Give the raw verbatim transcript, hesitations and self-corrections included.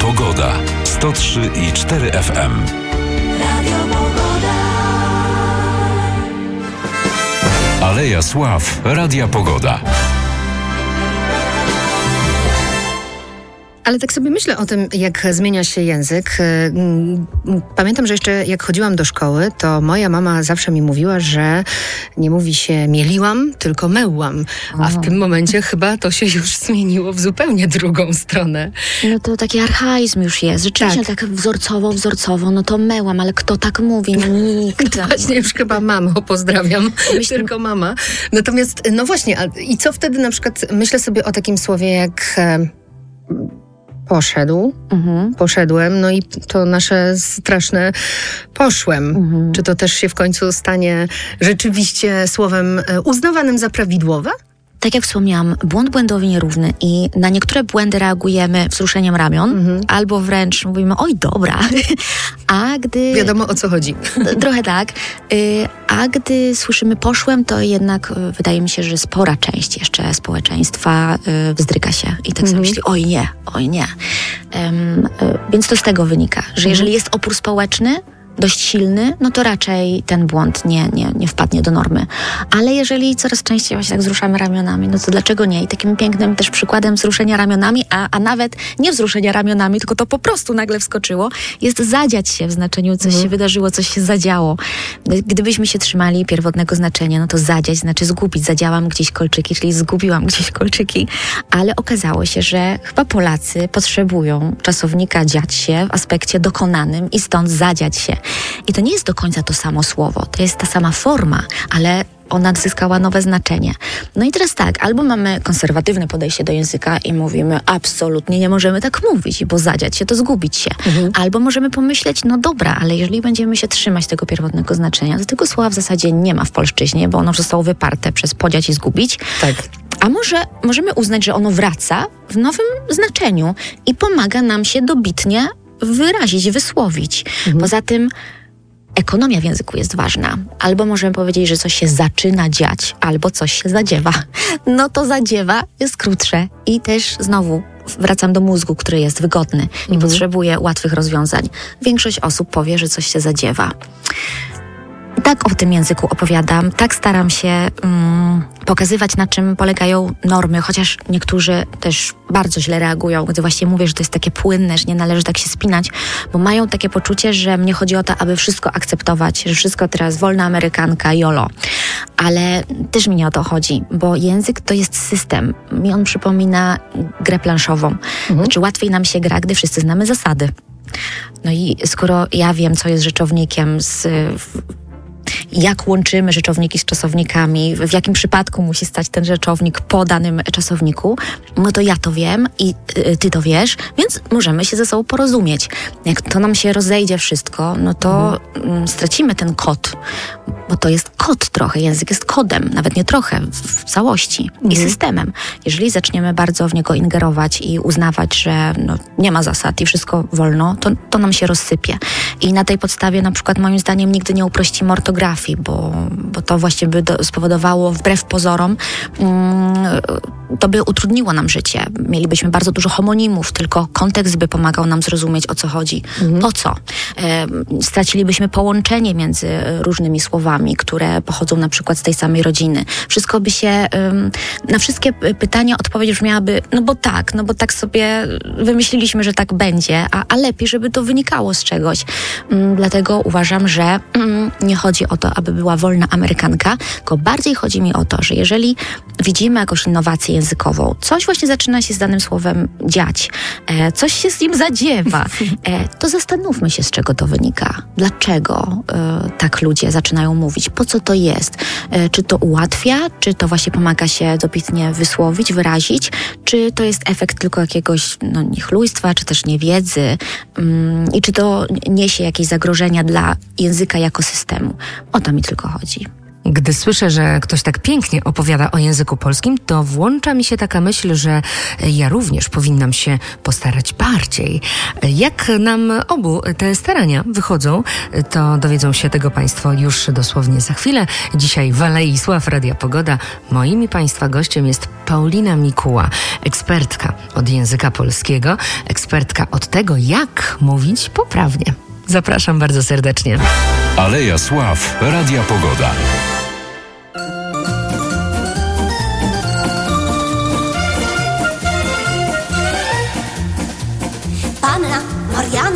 Pogoda. sto trzy i cztery F M. Radio Pogoda. Aleja Sław. Radia Pogoda. Ale tak sobie myślę o tym, jak zmienia się język. Pamiętam, że jeszcze jak chodziłam do szkoły, to moja mama zawsze mi mówiła, że nie mówi się mieliłam, tylko mełłam. A w tym momencie chyba to się już zmieniło w zupełnie drugą stronę. No to taki archaizm już jest. Rzeczywiście tak, tak wzorcowo, wzorcowo, no to mełam, ale kto tak mówi? No nikt. No właśnie, już chyba mamę pozdrawiam. Myślę, tylko mama. Natomiast, no właśnie, a, i co wtedy na przykład, myślę sobie o takim słowie jak... E, Poszedł, mhm. poszedłem, no i to nasze straszne poszłem. Mhm. Czy to też się w końcu stanie rzeczywiście słowem uznawanym za prawidłowe? Tak jak wspomniałam, błąd błędowi nierówny i na niektóre błędy reagujemy wzruszeniem ramion, mhm. albo wręcz mówimy, oj dobra, a gdy... Wiadomo, o co chodzi. Trochę tak. A gdy słyszymy poszłem, to jednak wydaje mi się, że spora część jeszcze społeczeństwa wzdryga się i tak sobie mhm. myśli, oj nie, oj nie. Um, więc to z tego wynika, że jeżeli mhm. jest opór społeczny, dość silny, no to raczej ten błąd nie, nie, nie wpadnie do normy. Ale jeżeli coraz częściej właśnie tak wzruszamy ramionami, no to dlaczego nie? I takim pięknym też przykładem wzruszenia ramionami, a, a nawet nie wzruszenia ramionami, tylko to po prostu nagle wskoczyło, jest zadziać się w znaczeniu coś mm. się wydarzyło, coś się zadziało. Gdybyśmy się trzymali pierwotnego znaczenia, no to zadziać znaczy zgubić. Zadziałam gdzieś kolczyki, czyli zgubiłam gdzieś kolczyki. Ale okazało się, że chyba Polacy potrzebują czasownika dziać się w aspekcie dokonanym i stąd zadziać się. I to nie jest do końca to samo słowo, to jest ta sama forma, ale ona zyskała nowe znaczenie. No i teraz tak, albo mamy konserwatywne podejście do języka i mówimy, absolutnie nie możemy tak mówić, bo zadziać się to zgubić się. Mhm. Albo możemy pomyśleć, no dobra, ale jeżeli będziemy się trzymać tego pierwotnego znaczenia, to tego słowa w zasadzie nie ma w polszczyźnie, bo ono zostało wyparte przez podziać i zgubić. Tak. A może możemy uznać, że ono wraca w nowym znaczeniu i pomaga nam się dobitnie wyrazić, wysłowić. Mhm. Poza tym ekonomia w języku jest ważna. Albo możemy powiedzieć, że coś się zaczyna dziać, albo coś się zadziewa. No to zadziewa jest krótsze i też znowu wracam do mózgu, który jest wygodny i mhm. potrzebuje łatwych rozwiązań. Większość osób powie, że coś się zadziewa. Tak o tym języku opowiadam, tak staram się um, pokazywać, na czym polegają normy, chociaż niektórzy też bardzo źle reagują, gdy właśnie mówię, że to jest takie płynne, że nie należy tak się spinać, bo mają takie poczucie, że mnie chodzi o to, aby wszystko akceptować, że wszystko teraz wolna amerykanka, jolo. Ale też mi nie o to chodzi, bo język to jest system. Mi on przypomina grę planszową. Mhm. Znaczy łatwiej nam się gra, gdy wszyscy znamy zasady. No i skoro ja wiem, co jest rzeczownikiem z... jak łączymy rzeczowniki z czasownikami, w jakim przypadku musi stać ten rzeczownik po danym czasowniku, no to ja to wiem i y, ty to wiesz, więc możemy się ze sobą porozumieć. Jak to nam się rozejdzie wszystko, no to mhm. stracimy ten kod, bo to jest kod trochę, język jest kodem, nawet nie trochę, w, w całości mhm. i systemem. Jeżeli zaczniemy bardzo w niego ingerować i uznawać, że no, nie ma zasad i wszystko wolno, to, to nam się rozsypie. I na tej podstawie na przykład moim zdaniem nigdy nie uprościmy ortografii, bo, bo to właśnie by do, spowodowało wbrew pozorom, mm, to by utrudniło nam życie. Mielibyśmy bardzo dużo homonimów, tylko kontekst by pomagał nam zrozumieć, o co chodzi. Mhm. Po co? E, stracilibyśmy połączenie między różnymi słowami, które pochodzą na przykład z tej samej rodziny. Wszystko by się, e, na wszystkie pytania odpowiedź brzmiałaby, no bo tak, no bo tak sobie wymyśliliśmy, że tak będzie, a, a lepiej, żeby to wynikało z czegoś. Mm, dlatego uważam, że mm, nie chodzi o to, aby była wolna amerykanka, tylko bardziej chodzi mi o to, że jeżeli widzimy jakąś innowację językową, coś właśnie zaczyna się z danym słowem dziać, e, coś się z nim zadziewa, e, to zastanówmy się, z czego to wynika. Dlaczego e, tak ludzie zaczynają mówić? Po co to jest? E, czy to ułatwia? Czy to właśnie pomaga się dobitnie wysłowić, wyrazić? Czy to jest efekt tylko jakiegoś no, niechlujstwa, czy też niewiedzy? Mm, I czy to niesie jakieś zagrożenia dla języka jako systemu? O to mi tylko chodzi. Gdy słyszę, że ktoś tak pięknie opowiada o języku polskim, to włącza mi się taka myśl, że ja również powinnam się postarać bardziej. Jak nam obu te starania wychodzą, to dowiedzą się tego Państwo już dosłownie za chwilę. Dzisiaj w Alei Sław Radia Pogoda moim i Państwa gościem jest Paulina Mikuła, ekspertka od języka polskiego, ekspertka od tego, jak mówić poprawnie. Zapraszam bardzo serdecznie. Aleja Sław Radia Pogoda. Panna Marianna